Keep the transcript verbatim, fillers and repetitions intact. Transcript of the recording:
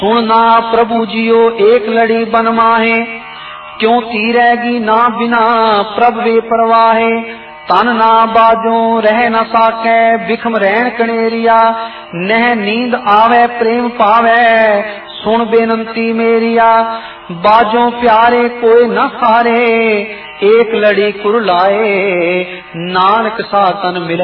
सुनना प्रभु जियो एक लड़ी बन माहे, क्यों तीरेगी ना बिना प्रभ वे परवाहे। तन ना बाजो रह न साके बिखम रहन कनेरिया, नह नींद आवे प्रेम पावे सुन बेनंती मेरिया। बाजो प्यारे कोई न सारे, एक लड़ी कुरलाए नानक सा तन मिले